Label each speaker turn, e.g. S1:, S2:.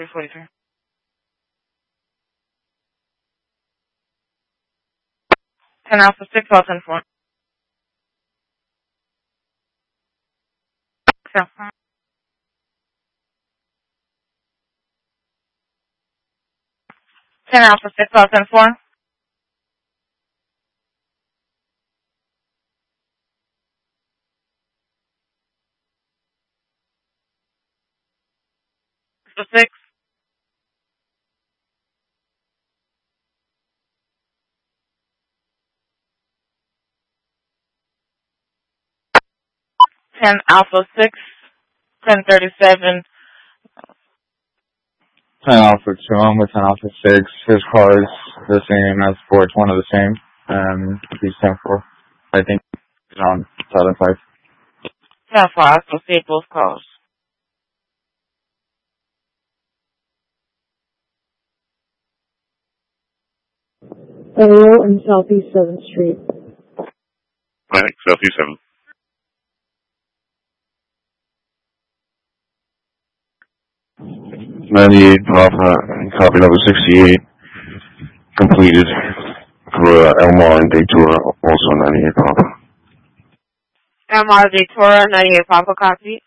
S1: 343. 10 Alpha 6, all 10 4. 10 Alpha 6, all 10 4. 6. 10 Alpha 6, 1037.
S2: 10 Alpha 2, I'm with 10 Alpha 6. His car is the same as 4. It's one of the same. He's 10-4. I think he's on 7-5.
S1: 10 4, I associate both calls.
S3: Hello in Southeast 7th Street.
S4: Atlantic, Southeast 7th.
S5: '98 Papa, copy number 68, completed for Elmar and Datura, also 98 Papa.
S1: Elmar Datura, 98 Papa, copy.